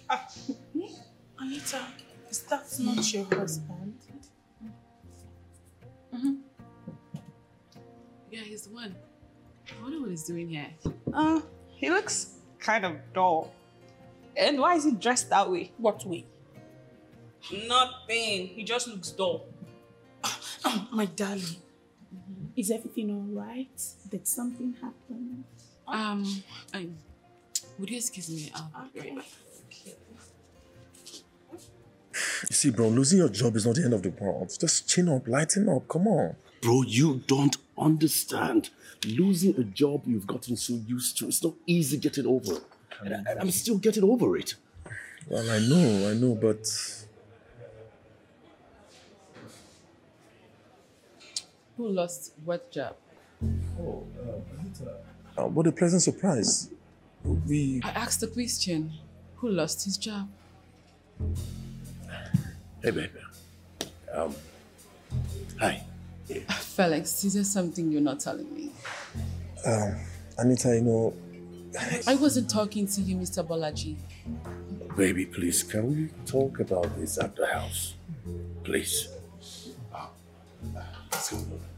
Anita, is that not your husband? Yeah, he's the one. I wonder what he's doing here. He looks kind of dull. And why is he dressed that way? What way? Nothing. He just looks dull. My darling. Is everything all right? Did something happen? Would you excuse me? I'll be right back. You see, bro, losing your job is not the end of the world. Just chin up, lighten up, come on. Bro, you don't understand. Losing a job you've gotten so used to, it's not easy getting over. And I'm still getting over it. Well, I know, but... Who lost what job? What a pleasant surprise. I asked the question. Who lost his job? Hey, baby. Hi. Felix, is there something you're not telling me? Anita, you know... I wasn't talking to you, Mr. Bolaji. Baby, please, can we talk about this at the house? Please. Let's go.